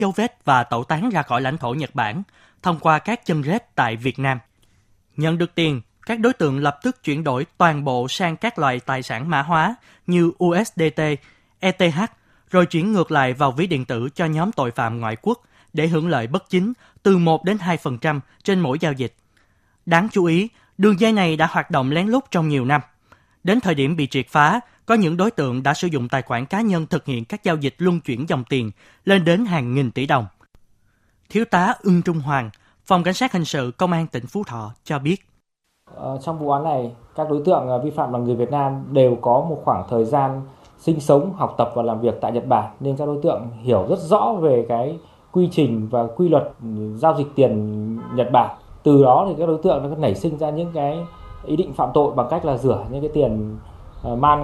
dấu vết và tẩu tán ra khỏi lãnh thổ Nhật Bản thông qua các chân rết tại Việt Nam. Nhận được tiền, các đối tượng lập tức chuyển đổi toàn bộ sang các loại tài sản mã hóa như USDT, ETH, rồi chuyển ngược lại vào ví điện tử cho nhóm tội phạm ngoại quốc để hưởng lợi bất chính từ 1 đến 2% trên mỗi giao dịch. Đáng chú ý, đường dây này đã hoạt động lén lút trong nhiều năm. Đến thời điểm bị triệt phá, có những đối tượng đã sử dụng tài khoản cá nhân thực hiện các giao dịch luân chuyển dòng tiền lên đến hàng nghìn tỷ đồng. Thiếu tá Ưng Trung Hoàng, Phòng Cảnh sát Hình sự Công an tỉnh Phú Thọ cho biết. Trong vụ án này, các đối tượng vi phạm là người Việt Nam đều có một khoảng thời gian sinh sống, học tập và làm việc tại Nhật Bản, nên các đối tượng hiểu rất rõ về cái quy trình và quy luật giao dịch tiền Nhật Bản. Từ đó thì các đối tượng nó nảy sinh ra những cái ý định phạm tội bằng cách là rửa những cái tiền man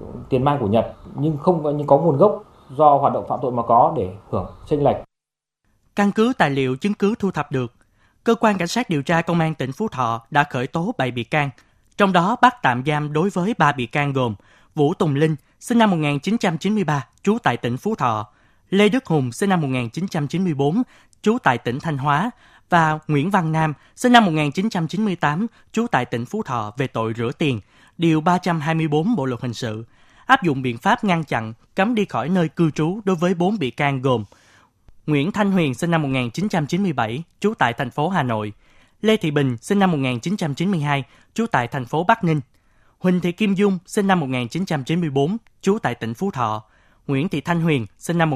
của Nhật nhưng không có nguồn gốc do hoạt động phạm tội mà có để hưởng chênh lệch. Căn cứ tài liệu chứng cứ thu thập được, Cơ quan Cảnh sát điều tra Công an tỉnh Phú Thọ đã khởi tố 7 bị can, trong đó bắt tạm giam đối với 3 bị can gồm Vũ Tùng Linh, sinh năm 1993, trú tại tỉnh Phú Thọ, Lê Đức Hùng, sinh năm 1994, trú tại tỉnh Thanh Hóa, và Nguyễn Văn Nam, sinh năm 1998, trú tại tỉnh Phú Thọ về tội rửa tiền, điều 324 Bộ luật hình sự, áp dụng biện pháp ngăn chặn, cấm đi khỏi nơi cư trú đối với 4 bị can gồm Nguyễn Thanh Huyền, sinh năm 1997, trú tại thành phố Hà Nội, Lê Thị Bình, sinh năm 1992, trú tại thành phố Bắc Ninh, Huỳnh Thị Kim Dung, sinh năm 1994, trú tại tỉnh Phú Thọ, Nguyễn Thị Thanh Huyền, sinh năm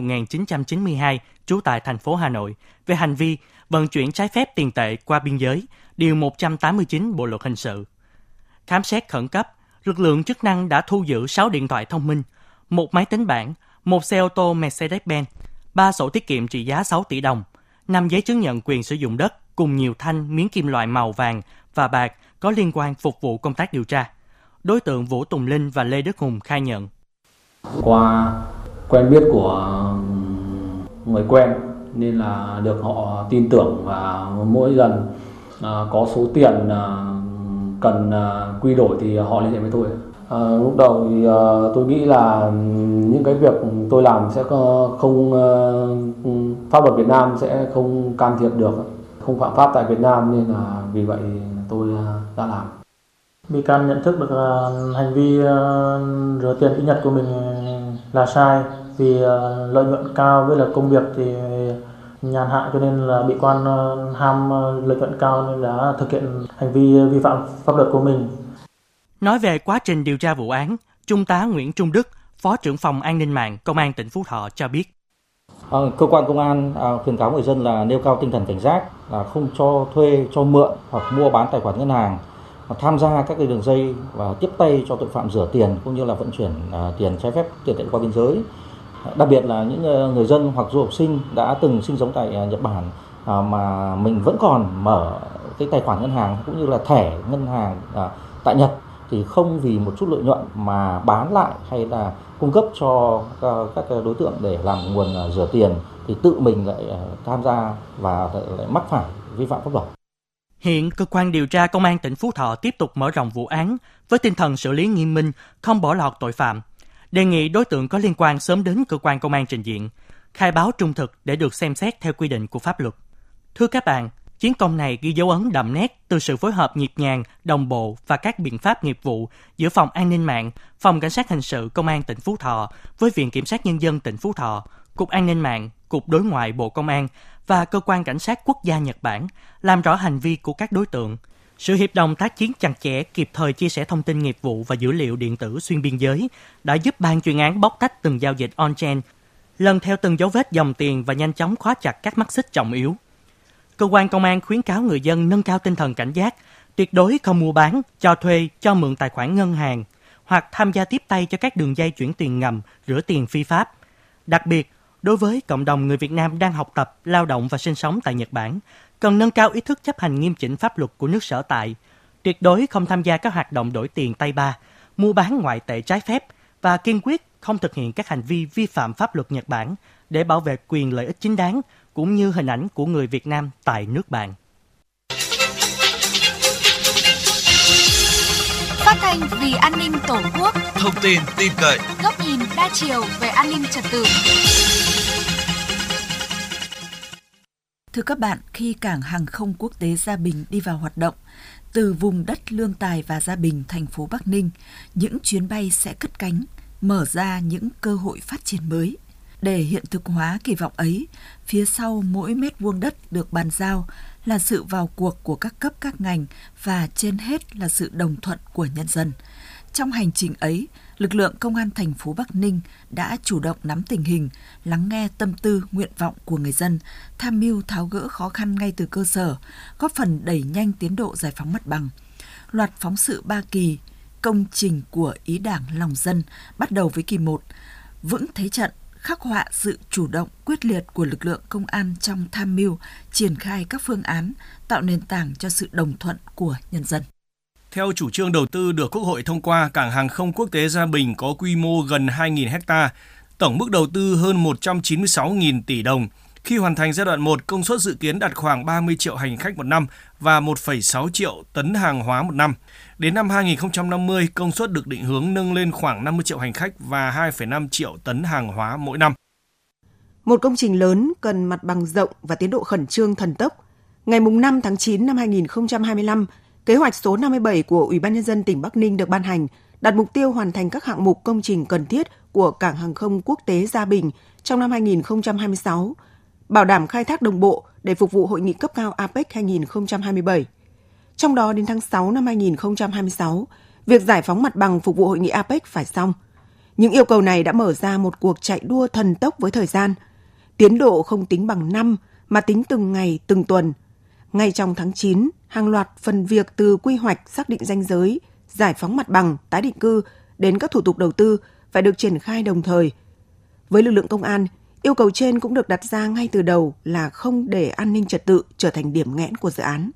1992, trú tại thành phố Hà Nội, về hành vi vận chuyển trái phép tiền tệ qua biên giới, điều 189 Bộ luật hình sự. Khám xét khẩn cấp, lực lượng chức năng đã thu giữ 6 điện thoại thông minh, 1 máy tính bảng, 1 xe ô tô Mercedes-Benz, 3 sổ tiết kiệm trị giá 6 tỷ đồng, 5 giấy chứng nhận quyền sử dụng đất cùng nhiều thanh miếng kim loại màu vàng và bạc có liên quan phục vụ công tác điều tra. Đối tượng Vũ Tùng Linh và Lê Đức Hùng khai nhận. Qua quen biết của người quen nên là được họ tin tưởng, và mỗi lần có số tiền cần quy đổi thì họ liên hệ với tôi. Lúc đầu thì tôi nghĩ là những cái việc tôi làm sẽ không, pháp luật Việt Nam sẽ không can thiệp được, không phạm pháp tại Việt Nam, nên là vì vậy tôi đã làm. Bị can nhận thức được hành vi rửa tiền in Nhật của mình là sai, vì lợi nhuận cao với là công việc thì nhàn hạ, cho nên là bị quan ham lợi nhuận cao nên đã thực hiện hành vi vi phạm pháp luật của mình. Nói về quá trình điều tra vụ án, Trung tá Nguyễn Trung Đức, Phó trưởng phòng an ninh mạng Công an tỉnh Phú Thọ cho biết. Cơ quan công an khuyến cáo người dân là nêu cao tinh thần cảnh giác, là không cho thuê, cho mượn hoặc mua bán tài khoản ngân hàng, tham gia các cái đường dây và tiếp tay cho tội phạm rửa tiền cũng như là vận chuyển tiền trái phép, tiền tệ qua biên giới. Đặc biệt là những người dân hoặc du học sinh đã từng sinh sống tại Nhật Bản mà mình vẫn còn mở cái tài khoản ngân hàng cũng như là thẻ ngân hàng tại Nhật, thì không vì một chút lợi nhuận mà bán lại hay là cung cấp cho các đối tượng để làm nguồn rửa tiền, thì tự mình lại tham gia và lại mắc phải vi phạm pháp luật. Hiện cơ quan điều tra Công an tỉnh Phú Thọ tiếp tục mở rộng vụ án với tinh thần xử lý nghiêm minh, không bỏ lọt tội phạm. Đề nghị đối tượng có liên quan sớm đến cơ quan công an trình diện, khai báo trung thực để được xem xét theo quy định của pháp luật. Thưa các bạn, chiến công này ghi dấu ấn đậm nét từ sự phối hợp nhịp nhàng, đồng bộ và các biện pháp nghiệp vụ giữa Phòng An ninh mạng, Phòng Cảnh sát Hình sự Công an tỉnh Phú Thọ với Viện Kiểm sát Nhân dân tỉnh Phú Thọ, Cục An ninh mạng, Cục Đối ngoại Bộ Công an và Cơ quan Cảnh sát Quốc gia Nhật Bản, làm rõ hành vi của các đối tượng. Sự hiệp đồng tác chiến chặt chẽ, kịp thời chia sẻ thông tin nghiệp vụ và dữ liệu điện tử xuyên biên giới đã giúp ban chuyên án bóc tách từng giao dịch on-chain, lần theo từng dấu vết dòng tiền và nhanh chóng khóa chặt các mắt xích trọng yếu. Cơ quan công an khuyến cáo người dân nâng cao tinh thần cảnh giác, tuyệt đối không mua bán, cho thuê, cho mượn tài khoản ngân hàng hoặc tham gia tiếp tay cho các đường dây chuyển tiền ngầm, rửa tiền phi pháp. Đặc biệt, đối với cộng đồng người Việt Nam đang học tập, lao động và sinh sống tại Nhật Bản, cần nâng cao ý thức chấp hành nghiêm chỉnh pháp luật của nước sở tại, tuyệt đối không tham gia các hoạt động đổi tiền tay ba, mua bán ngoại tệ trái phép và kiên quyết không thực hiện các hành vi vi phạm pháp luật Nhật Bản để bảo vệ quyền lợi ích chính đáng cũng như hình ảnh của người Việt Nam tại nước bạn. Phát thanh vì an ninh Tổ quốc, thông tin tin cậy, góc nhìn đa chiều về an ninh trật tự. Thưa các bạn, khi cảng hàng không quốc tế Gia Bình đi vào hoạt động, từ vùng đất Lương Tài và Gia Bình, thành phố Bắc Ninh, những chuyến bay sẽ cất cánh, mở ra những cơ hội phát triển mới. Để hiện thực hóa kỳ vọng ấy, phía sau mỗi mét vuông đất được bàn giao là sự vào cuộc của các cấp các ngành và trên hết là sự đồng thuận của nhân dân. Trong hành trình ấy, lực lượng Công an thành phố Bắc Ninh đã chủ động nắm tình hình, lắng nghe tâm tư, nguyện vọng của người dân, tham mưu tháo gỡ khó khăn ngay từ cơ sở, góp phần đẩy nhanh tiến độ giải phóng mặt bằng. Loạt phóng sự 3 kỳ, công trình của ý Đảng lòng dân bắt đầu với kỳ 1, vững thế trận, khắc họa sự chủ động, quyết liệt của lực lượng công an trong tham mưu, triển khai các phương án, tạo nền tảng cho sự đồng thuận của nhân dân. Theo chủ trương đầu tư được Quốc hội thông qua, cảng hàng không quốc tế Gia Bình có quy mô gần 2.000 ha, tổng mức đầu tư hơn 196.000 tỷ đồng. Khi hoàn thành giai đoạn 1, công suất dự kiến đạt khoảng 30 triệu hành khách một năm và 1,6 triệu tấn hàng hóa một năm. Đến năm 2050, công suất được định hướng nâng lên khoảng 50 triệu hành khách và 2,5 triệu tấn hàng hóa mỗi năm. Một công trình lớn cần mặt bằng rộng và tiến độ khẩn trương thần tốc. Ngày 5 tháng 9 năm 2025, kế hoạch số 57 của Ủy ban Nhân dân tỉnh Bắc Ninh được ban hành, đặt mục tiêu hoàn thành các hạng mục công trình cần thiết của cảng hàng không quốc tế Gia Bình trong năm 2026, bảo đảm khai thác đồng bộ để phục vụ hội nghị cấp cao APEC 2027. Trong đó đến tháng 6 năm 2026, việc giải phóng mặt bằng phục vụ hội nghị APEC phải xong. Những yêu cầu này đã mở ra một cuộc chạy đua thần tốc với thời gian. Tiến độ không tính bằng năm mà tính từng ngày, từng tuần. Ngay trong tháng 9, hàng loạt phần việc từ quy hoạch xác định ranh giới, giải phóng mặt bằng, tái định cư đến các thủ tục đầu tư phải được triển khai đồng thời. Với lực lượng công an, yêu cầu trên cũng được đặt ra ngay từ đầu là không để an ninh trật tự trở thành điểm nghẽn của dự án.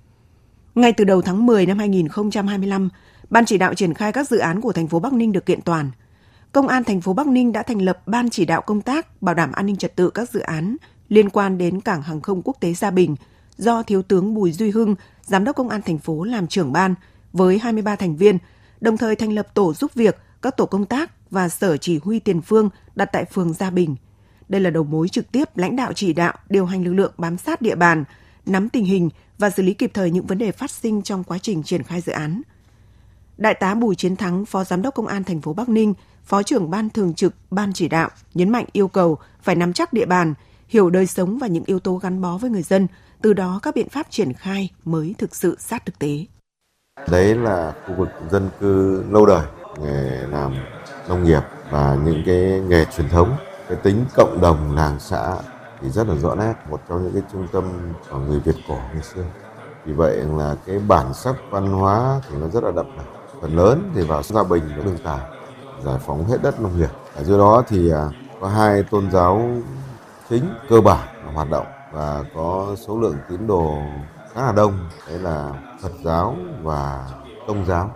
Ngay từ đầu tháng 10 năm 2025, Ban chỉ đạo triển khai các dự án của thành phố Bắc Ninh được kiện toàn. Công an thành phố Bắc Ninh đã thành lập Ban chỉ đạo công tác bảo đảm an ninh trật tự các dự án liên quan đến cảng hàng không quốc tế Gia Bình do Thiếu tướng Bùi Duy Hưng, Giám đốc Công an thành phố làm trưởng ban với 23 thành viên, đồng thời thành lập tổ giúp việc, các tổ công tác và sở chỉ huy tiền phương đặt tại phường Gia Bình. Đây là đầu mối trực tiếp lãnh đạo chỉ đạo, điều hành lực lượng bám sát địa bàn, nắm tình hình và xử lý kịp thời những vấn đề phát sinh trong quá trình triển khai dự án. Đại tá Bùi Chiến Thắng, Phó Giám đốc Công an thành phố Bắc Ninh, Phó trưởng Ban thường trực Ban chỉ đạo, nhấn mạnh yêu cầu phải nắm chắc địa bàn, hiểu đời sống và những yếu tố gắn bó với người dân, từ đó các biện pháp triển khai mới thực sự sát thực tế. Đấy là khu vực dân cư lâu đời, nghề làm nông nghiệp và những cái nghề truyền thống. Cái tính cộng đồng làng xã thì rất là rõ nét, một trong những cái trung tâm của người Việt cổ ngày xưa. Vì vậy là cái bản sắc văn hóa thì nó rất là đậm đà. Phần lớn thì vào Gia Bình và Lương Tài giải phóng hết đất nông nghiệp. Ở dưới đó thì có hai tôn giáo chính cơ bản hoạt động và có số lượng tín đồ khá là đông, đấy là Phật giáo và Công giáo.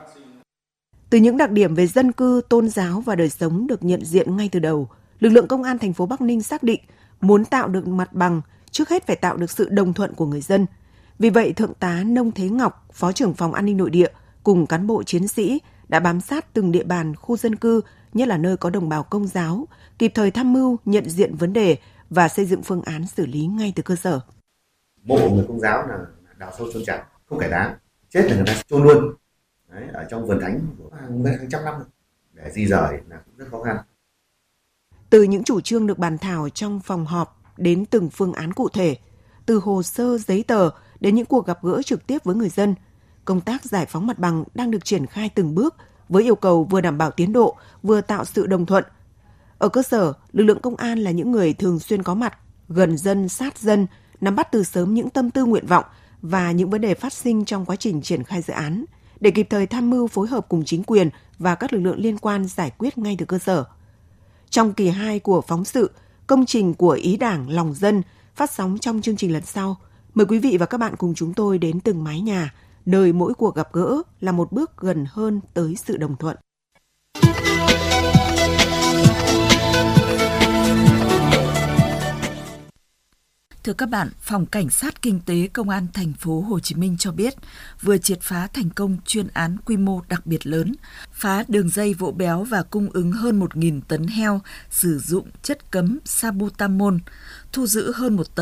Từ những đặc điểm về dân cư, tôn giáo và đời sống được nhận diện ngay từ đầu, lực lượng Công an thành phố Bắc Ninh xác định muốn tạo được mặt bằng, trước hết phải tạo được sự đồng thuận của người dân. Vì vậy, Thượng tá Nông Thế Ngọc, Phó trưởng phòng An ninh nội địa, cùng cán bộ chiến sĩ đã bám sát từng địa bàn, khu dân cư, nhất là nơi có đồng bào Công giáo, kịp thời tham mưu, nhận diện vấn đề và xây dựng phương án xử lý ngay từ cơ sở. Mộ người Công giáo là đào sâu chôn chặt, không cải táng, chết là người ta chôn luôn. Đấy, ở trong vườn thánh hàng trăm năm để di rời là cũng rất khó khăn. Từ những chủ trương được bàn thảo trong phòng họp đến từng phương án cụ thể, từ hồ sơ giấy tờ đến những cuộc gặp gỡ trực tiếp với người dân, công tác giải phóng mặt bằng đang được triển khai từng bước với yêu cầu vừa đảm bảo tiến độ, vừa tạo sự đồng thuận. Ở cơ sở, lực lượng công an là những người thường xuyên có mặt, gần dân, sát dân, nắm bắt từ sớm những tâm tư nguyện vọng và những vấn đề phát sinh trong quá trình triển khai dự án, để kịp thời tham mưu phối hợp cùng chính quyền và các lực lượng liên quan giải quyết ngay từ cơ sở. Trong kỳ 2 của phóng sự Công trình của ý Đảng lòng dân phát sóng trong chương trình lần sau, mời quý vị và các bạn cùng chúng tôi đến từng mái nhà, nơi mỗi cuộc gặp gỡ là một bước gần hơn tới sự đồng thuận. Thưa các bạn, Phòng Cảnh sát Kinh tế Công an thành phố Hồ Chí Minh cho biết vừa triệt phá thành công chuyên án quy mô đặc biệt lớn, phá đường dây vỗ béo và cung ứng hơn 1.000 tấn heo sử dụng chất cấm sabutamol, thu giữ hơn 1 tấn